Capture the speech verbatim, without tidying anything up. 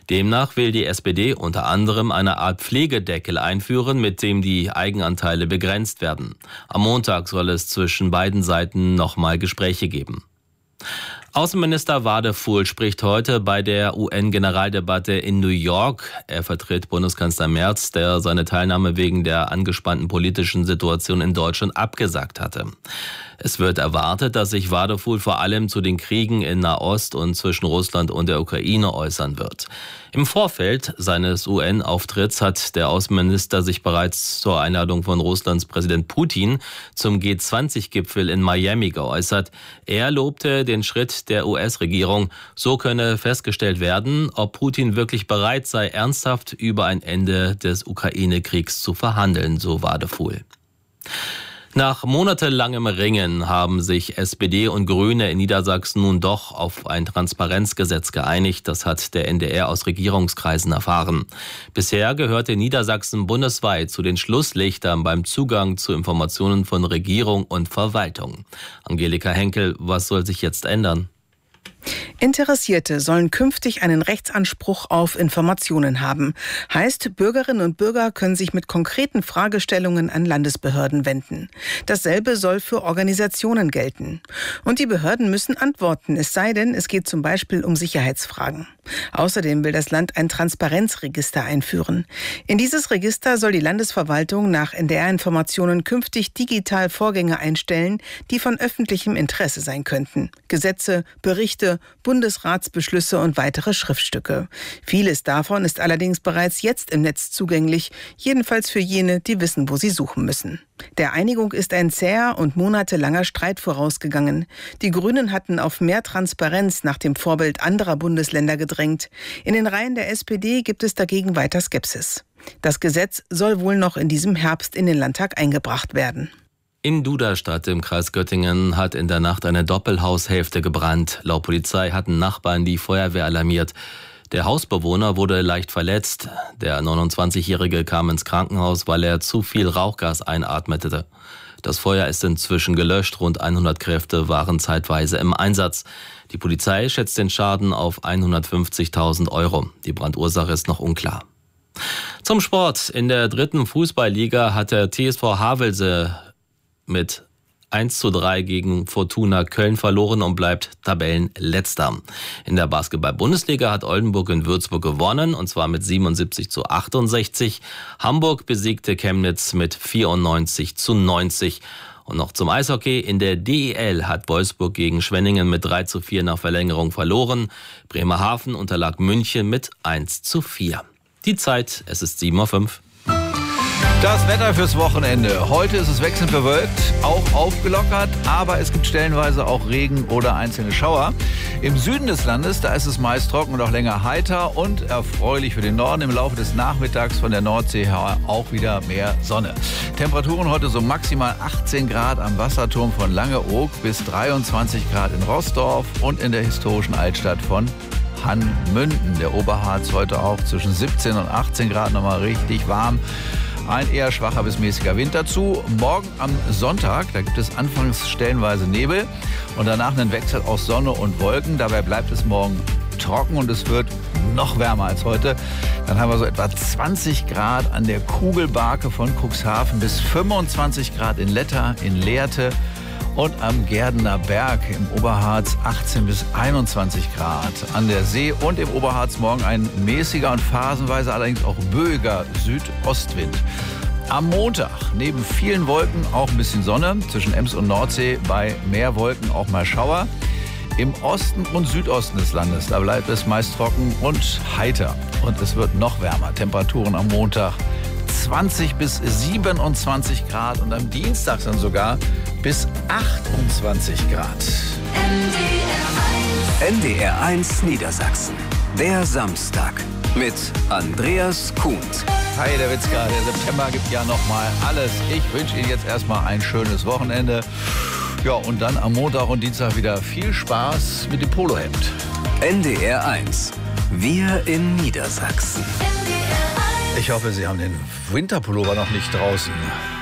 Demnach will die S P D unter anderem eine Art Pflegedeckel einführen, mit dem die Eigenanteile begrenzt werden. Am Montag soll es zwischen beiden Seiten nochmal Gespräche geben. Außenminister Wadefuhl spricht heute bei der U N-Generaldebatte in New York. Er vertritt Bundeskanzler Merz, der seine Teilnahme wegen der angespannten politischen Situation in Deutschland abgesagt hatte. Es wird erwartet, dass sich Wadefuhl vor allem zu den Kriegen in Nahost und zwischen Russland und der Ukraine äußern wird. Im Vorfeld seines U N-Auftritts hat der Außenminister sich bereits zur Einladung von Russlands Präsident Putin zum G zwanzig Gipfel in Miami geäußert. Er lobte den Schritt der U S-Regierung. So könne festgestellt werden, ob Putin wirklich bereit sei, ernsthaft über ein Ende des Ukraine-Kriegs zu verhandeln, so Wadefuhl. Nach monatelangem Ringen haben sich S P D und Grüne in Niedersachsen nun doch auf ein Transparenzgesetz geeinigt. Das hat der N D R aus Regierungskreisen erfahren. Bisher gehörte Niedersachsen bundesweit zu den Schlusslichtern beim Zugang zu Informationen von Regierung und Verwaltung. Angelika Henkel, was soll sich jetzt ändern? Interessierte sollen künftig einen Rechtsanspruch auf Informationen haben. Heißt, Bürgerinnen und Bürger können sich mit konkreten Fragestellungen an Landesbehörden wenden. Dasselbe soll für Organisationen gelten. Und die Behörden müssen antworten, es sei denn, es geht zum Beispiel um Sicherheitsfragen. Außerdem will das Land ein Transparenzregister einführen. In dieses Register soll die Landesverwaltung nach N D R-Informationen künftig digital Vorgänge einstellen, die von öffentlichem Interesse sein könnten. Gesetze, Berichte, Bundesratsbeschlüsse und weitere Schriftstücke. Vieles davon ist allerdings bereits jetzt im Netz zugänglich, jedenfalls für jene, die wissen, wo sie suchen müssen. Der Einigung ist ein zäher und monatelanger Streit vorausgegangen. Die Grünen hatten auf mehr Transparenz nach dem Vorbild anderer Bundesländer gedrängt. In den Reihen der S P D gibt es dagegen weiter Skepsis. Das Gesetz soll wohl noch in diesem Herbst in den Landtag eingebracht werden. In Duderstadt im Kreis Göttingen hat in der Nacht eine Doppelhaushälfte gebrannt. Laut Polizei hatten Nachbarn die Feuerwehr alarmiert. Der Hausbewohner wurde leicht verletzt. Der neunundzwanzigjährige kam ins Krankenhaus, weil er zu viel Rauchgas einatmete. Das Feuer ist inzwischen gelöscht. Rund hundert Kräfte waren zeitweise im Einsatz. Die Polizei schätzt den Schaden auf hundertfünfzigtausend Euro. Die Brandursache ist noch unklar. Zum Sport. In der dritten Fußballliga hat der T S V Havelse mit eins zu drei gegen Fortuna Köln verloren und bleibt Tabellenletzter. In der Basketball-Bundesliga hat Oldenburg in Würzburg gewonnen, und zwar mit siebenundsiebzig zu achtundsechzig. Hamburg besiegte Chemnitz mit vierundneunzig zu neunzig. Und noch zum Eishockey. In der D E L hat Wolfsburg gegen Schwenningen mit drei zu vier nach Verlängerung verloren. Bremerhaven unterlag München mit eins zu vier. Die Zeit, es ist sieben Uhr fünf. Das Wetter fürs Wochenende. Heute ist es wechselnd bewölkt, auch aufgelockert, aber es gibt stellenweise auch Regen oder einzelne Schauer. Im Süden des Landes, da ist es meist trocken und auch länger heiter und erfreulich für den Norden. Im Laufe des Nachmittags von der Nordsee her auch wieder mehr Sonne. Temperaturen heute so maximal achtzehn Grad am Wasserturm von Langeoog bis dreiundzwanzig Grad in Roßdorf und in der historischen Altstadt von Hanmünden. Der Oberharz heute auch zwischen siebzehn und achtzehn Grad, nochmal richtig warm. Ein eher schwacher bis mäßiger Wind dazu. Morgen am Sonntag, da gibt es anfangs stellenweise Nebel und danach einen Wechsel aus Sonne und Wolken. Dabei bleibt es morgen trocken und es wird noch wärmer als heute. Dann haben wir so etwa zwanzig Grad an der Kugelbarke von Cuxhaven bis fünfundzwanzig Grad in Letter, in Lehrte und am Gerdener Berg im Oberharz achtzehn bis einundzwanzig Grad. An der See und im Oberharz morgen ein mäßiger und phasenweise allerdings auch böiger Südostwind. Am Montag neben vielen Wolken auch ein bisschen Sonne. Zwischen Ems und Nordsee bei mehr Wolken auch mal Schauer. Im Osten und Südosten des Landes, da bleibt es meist trocken und heiter. Und es wird noch wärmer. Temperaturen am Montag zwanzig bis siebenundzwanzig Grad und am Dienstag dann sogar bis achtundzwanzig Grad. N D R eins Niedersachsen. Der Samstag mit Andreas Kuhnt. Hi, der Witzka, der September gibt ja noch mal alles. Ich wünsche Ihnen jetzt erstmal ein schönes Wochenende. Ja, und dann am Montag und Dienstag wieder viel Spaß mit dem Polohemd. N D R eins. Wir in Niedersachsen. Ich hoffe, Sie haben den Winterpullover noch nicht draußen.